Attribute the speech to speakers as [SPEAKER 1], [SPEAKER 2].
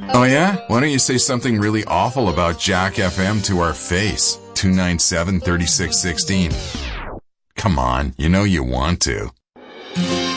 [SPEAKER 1] Oh yeah? Why don't you say something really awful about Jack FM to our face? 297-3616. Come on, you know you want to.